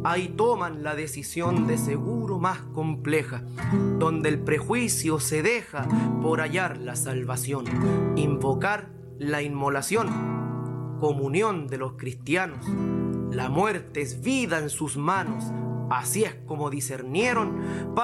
ahí toman la decisión de seguro más compleja, donde el prejuicio se deja por hallar la salvación, invocar la inmolación, comunión de los cristianos. La muerte es vida en sus manos, así es como discernieron